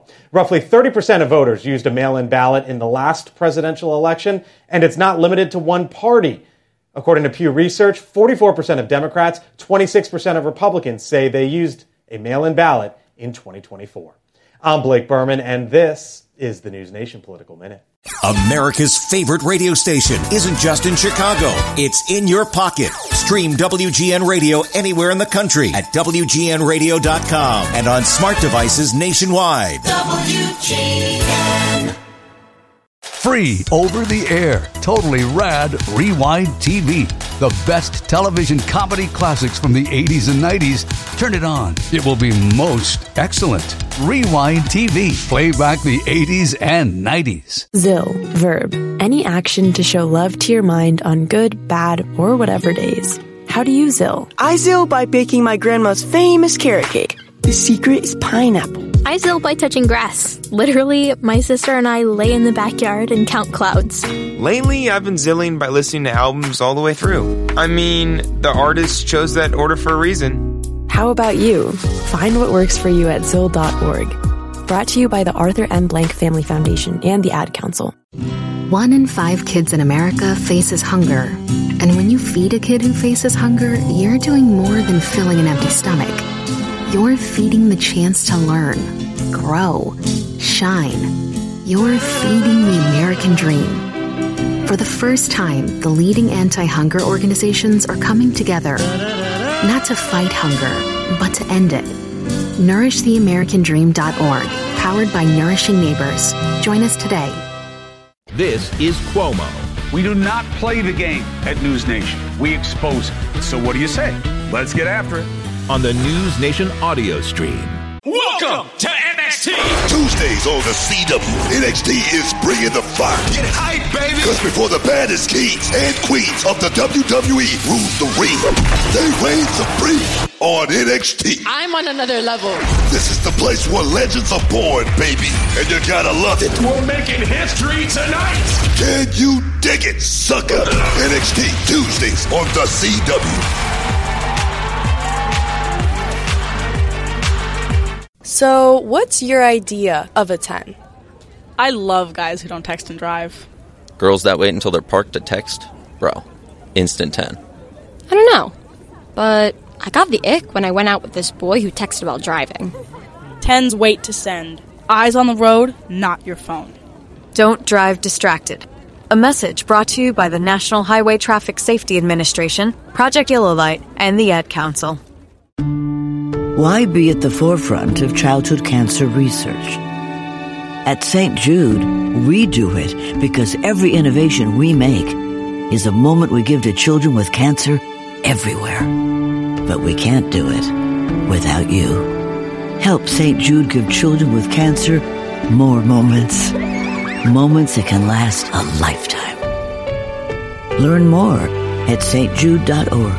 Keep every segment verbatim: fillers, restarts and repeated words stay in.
Roughly thirty percent of voters used a mail-in ballot in the last presidential election, and it's not limited to one party. According to Pew Research, forty-four percent of Democrats, twenty-six percent of Republicans say they used a mail-in ballot in twenty twenty-four. I'm Blake Berman, and this is the News Nation Political Minute. America's favorite radio station isn't just in Chicago. It's in your pocket. Stream W G N Radio anywhere in the country at W G N radio dot com and on smart devices nationwide. W G N. Free over the air, totally rad Rewind T V. The best television comedy classics from the eighties and nineties. Turn it on. It will be most excellent. Rewind T V. Play back the eighties and nineties. Zill, verb. Any action to show love to your mind on good, bad, or whatever days. How do you Zill? I Zill by baking my grandma's famous carrot cake. The secret is pineapple. I Zill by touching grass. Literally, my sister and I lay in the backyard and count clouds. Lately, I've been Zilling by listening to albums all the way through. I mean, the artist chose that order for a reason. How about you? Find what works for you at Zill dot org. Brought to you by the Arthur M. Blank Family Foundation and the Ad Council. One in five kids in America faces hunger. And when you feed a kid who faces hunger, you're doing more than filling an empty stomach. You're feeding the chance to learn, grow, shine. You're feeding the American dream. For the first time, the leading anti-hunger organizations are coming together, not to fight hunger, but to end it. nourish the american dream dot org, powered by Nourishing Neighbors. Join us today. This is Cuomo. We do not play the game at News Nation. We expose it. So what do you say? Let's get after it. On the News Nation audio stream. Welcome to N X T. Tuesdays on the C W. N X T is bringing the fire. Get hype, baby. Because before the baddest kings and queens of the W W E rule the ring, they reign supreme on N X T. I'm on another level. This is the place where legends are born, baby. And you gotta love it. We're making history tonight. Can you dig it, sucker? N X T Tuesdays on the C W. So, what's your idea of a ten? I love guys who don't text and drive. Girls that wait until they're parked to text? Bro, instant ten. I don't know, but I got the ick when I went out with this boy who texted while driving. Tens wait to send. Eyes on the road, not your phone. Don't drive distracted. A message brought to you by the National Highway Traffic Safety Administration, Project Yellow Light, and the Ad Council. Why be at the forefront of childhood cancer research? At Saint Jude, we do it because every innovation we make is a moment we give to children with cancer everywhere. But we can't do it without you. Help Saint Jude give children with cancer more moments. Moments that can last a lifetime. Learn more at S T Jude dot org.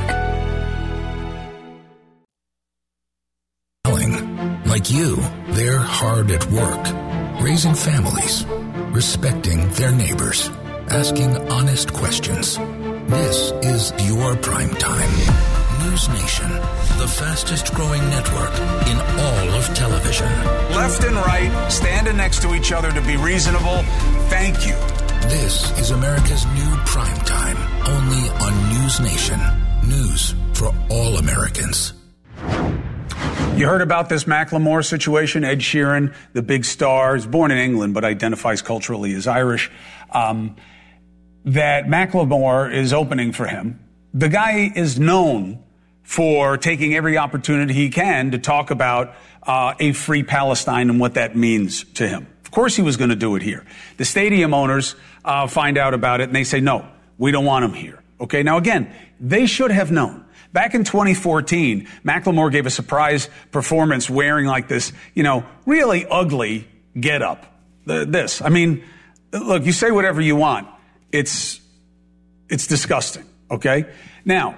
Like you, they're hard at work, raising families, respecting their neighbors, asking honest questions. This is your prime time. News Nation, the fastest growing network in all of television. Left and right, standing next to each other to be reasonable. Thank you. This is America's new prime time, only on News Nation. News for all Americans. You heard about this Macklemore situation? Ed Sheeran, the big star, is born in England but identifies culturally as Irish. Um, that Macklemore is opening for him. The guy is known for taking every opportunity he can to talk about uh, a free Palestine and what that means to him. Of course he was going to do it here. The stadium owners uh, find out about it and they say, no, we don't want him here. Okay, now again, they should have known. Back in twenty fourteen, Macklemore gave a surprise performance wearing like this, you know, really ugly getup. The, this, I mean, look, you say whatever you want. It's, it's disgusting, okay? Now,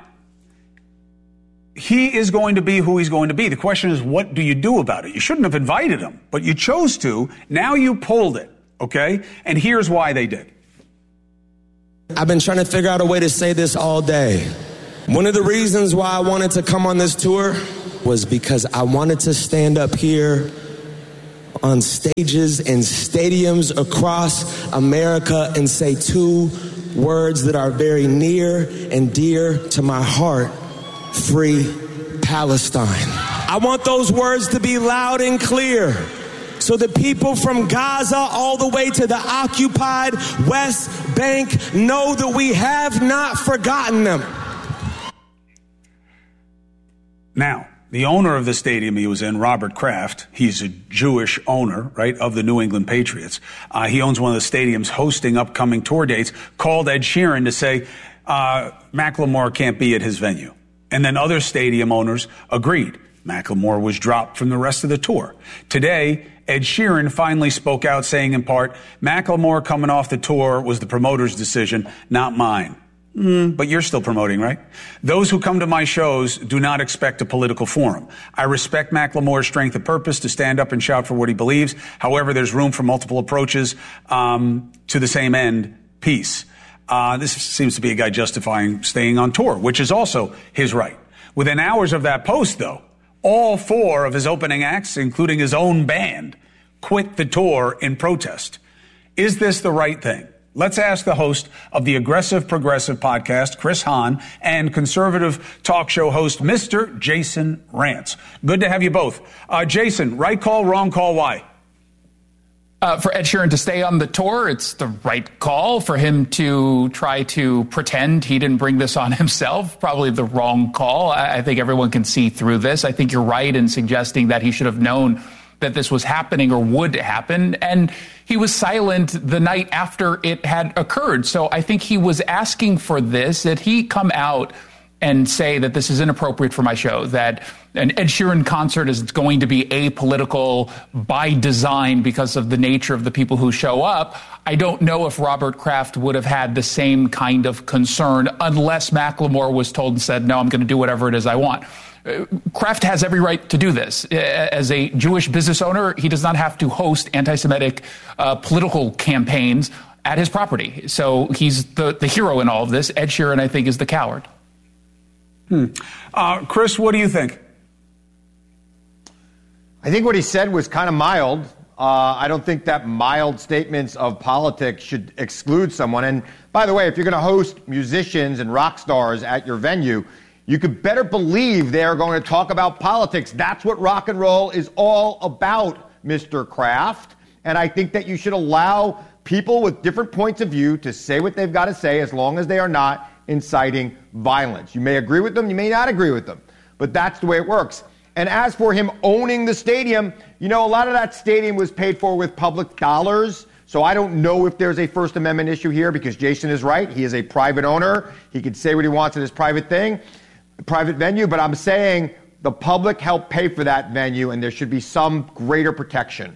he is going to be who he's going to be. The question is, what do you do about it? You shouldn't have invited him, but you chose to. Now you pulled it, okay? And here's why they did. I've been trying to figure out a way to say this all day. One of the reasons why I wanted to come on this tour was because I wanted to stand up here on stages and stadiums across America and say two words that are very near and dear to my heart: free Palestine. I want those words to be loud and clear, so the people from Gaza all the way to the occupied West Bank know that we have not forgotten them. Now, the owner of the stadium he was in, Robert Kraft, he's a Jewish owner, right, of the New England Patriots. Uh, he owns one of the stadiums hosting upcoming tour dates, called Ed Sheeran to say uh, Macklemore can't be at his venue. And then other stadium owners agreed. Macklemore was dropped from the rest of the tour. Today, Ed Sheeran finally spoke out, saying in part, Macklemore coming off the tour was the promoter's decision, not mine. Mm, but you're still promoting, right? Those who come to my shows do not expect a political forum. I respect Macklemore's strength of purpose to stand up and shout for what he believes. However, there's room for multiple approaches um, to the same end, peace. Uh, this seems to be a guy justifying staying on tour, which is also his right. Within hours of that post, though, all four of his opening acts, including his own band, quit the tour in protest. Is this the right thing? Let's ask the host of the Aggressive Progressive podcast, Chris Hahn, and conservative talk show host, Mister Jason Rantz. Good to have you both. Uh, Jason, right call, wrong call, why? Uh, for Ed Sheeran to stay on the tour, it's the right call. For him to try to pretend he didn't bring this on himself, probably the wrong call. I, I think everyone can see through this. I think you're right in suggesting that he should have known that this was happening or would happen. And he was silent the night after it had occurred. So I think he was asking for this, that he come out and say that this is inappropriate for my show, that an Ed Sheeran concert is going to be apolitical by design because of the nature of the people who show up. I don't know if Robert Kraft would have had the same kind of concern unless Macklemore was told and said, no, I'm going to do whatever it is I want. Kraft has every right to do this. As a Jewish business owner, he does not have to host anti-Semitic uh, political campaigns at his property. So he's the, the hero in all of this. Ed Sheeran, I think, is the coward. Hmm. Uh, Chris, what do you think? I think what he said was kind of mild. Uh, I don't think that mild statements of politics should exclude someone. And by the way, if you're going to host musicians and rock stars at your venue, you could better believe they're going to talk about politics. That's what rock and roll is all about, Mister Kraft. And I think that you should allow people with different points of view to say what they've got to say as long as they are not inciting violence. You may agree with them, you may not agree with them, but that's the way it works. And as for him owning the stadium, you know, a lot of that stadium was paid for with public dollars. So I don't know if there's a First Amendment issue here, because Jason is right. He is a private owner. He can say what he wants at his private thing, private venue. But I'm saying the public helped pay for that venue, and there should be some greater protection.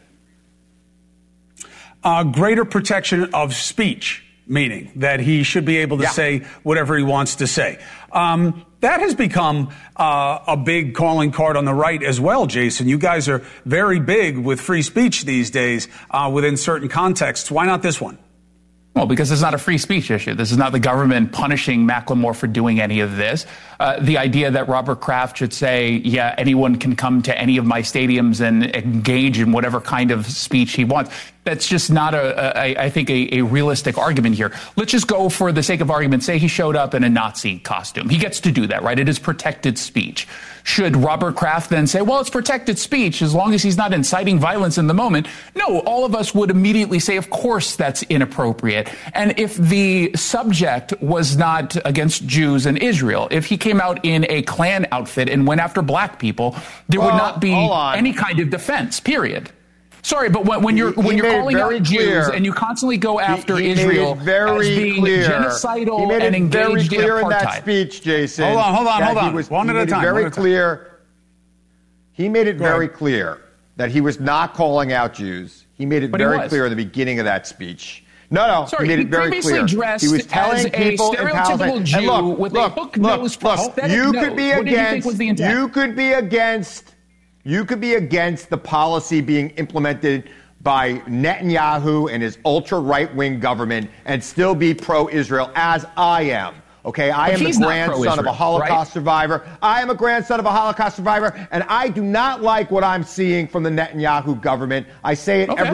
Uh, greater protection of speech, meaning that he should be able to yeah. say whatever he wants to say. Um, that has become uh, a big calling card on the right as well, Jason. You guys are very big with free speech these days uh, within certain contexts. Why not this one? Well, because it's not a free speech issue. This is not the government punishing Macklemore for doing any of this. Uh, the idea that Robert Kraft should say, yeah, anyone can come to any of my stadiums and engage in whatever kind of speech he wants, that's just not, a, a, I think, a, a realistic argument here. Let's just go for the sake of argument, say he showed up in a Nazi costume. He gets to do that, right? It is protected speech. Should Robert Kraft then say, well, it's protected speech as long as he's not inciting violence in the moment? No, all of us would immediately say, of course, that's inappropriate. And if the subject was not against Jews and Israel, if he came out in a Klan outfit and went after black people, there well, would not be any kind of defense, period. Sorry, but when, when you're he, when he you're calling out clear. Jews and you constantly go after he, he Israel very as being clear. genocidal he made it and engaged very clear in in apartheid. that speech, Jason. Hold on, hold on, hold on. Was, One at a time. Very One clear. He made it go very ahead. clear that he was not calling out Jews. He made it but very clear at the beginning of that speech. No, no, Sorry, he made he it very previously clear. Dressed he was telling as people a in stereotypical Palestine. Jew And look, with look, a hook look, nose, look, prosthetic you nose. could be What did you think against. was the intent? You could be against. You could be against the policy being implemented by Netanyahu and his ultra right-wing government and still be pro-Israel, as I am. Okay, I But am the he's not grandson of a pro-Israel, Holocaust right? survivor. I am a grandson of a Holocaust survivor, and I do not like what I'm seeing from the Netanyahu government. I say it Okay. every